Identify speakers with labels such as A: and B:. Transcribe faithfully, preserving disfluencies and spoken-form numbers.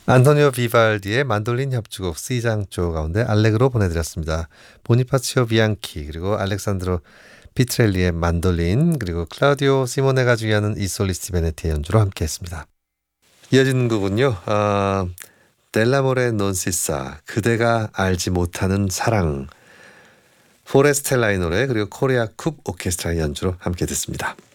A: 안토니오 비발디의 만돌린 협주곡 C장조 가운데 알레그로 보내드렸습니다. 보니파치오 비앙키 그리고 알렉산드로 피트렐리의 만돌린 그리고 클라우디오 시모네가 주의하는 이솔리스티 베네티의 연주로 함께했습니다. 이어지는 곡은요. 아, 델라모레 논시사 그대가 알지 못하는 사랑 포레스텔라의 노래 그리고 코리아 쿱 오케스트라의 연주로 함께 듣습니다.